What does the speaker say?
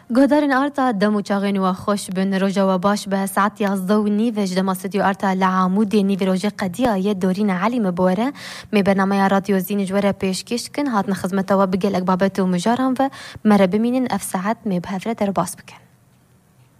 گهدارن آرتا دمو چاغن و خوش بن روژا و باش به ساعت 11 و نیوش دم استودیو آرتا لعامود نیو روژه قدیه دورین علی مبوره می برنامه رادیو زین جوره پیشکش کن هاتن خدمت و بگلک بابت و مجارم و مره بمینن اف ساعت می بهفره در باس بکن.